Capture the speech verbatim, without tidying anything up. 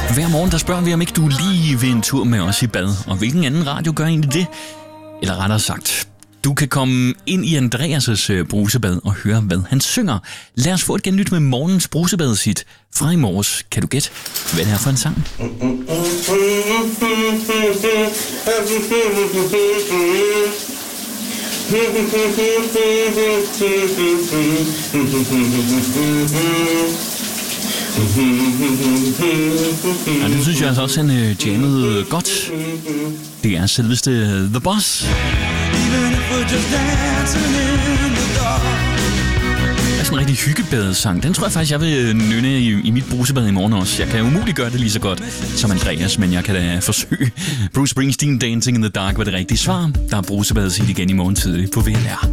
Hver morgen der spørger vi, om ikke du lige vil en tur med os i bad. Og hvilken anden radio gør egentlig det? Eller rettere sagt, du kan komme ind i Andreas' øh, brusebad og høre, hvad han synger. Lad os få et genlyt med morgens brusebad-sit fra i morges. Kan du gætte, hvad det er for en sang? Ja, det synes jeg altså også, han øh, jammede godt. Det er selveste The Boss. Det er sådan en rigtig hyggebadesang. Den tror jeg faktisk, jeg vil nynne i, i mit brusebad i morgen også. Jeg kan umuligt gøre det lige så godt som Andreas, men jeg kan da forsøge. Bruce Springsteen, Dancing in the Dark var det rigtige svar. Der er brusebadet sit igen i morgen tidlig på V L R.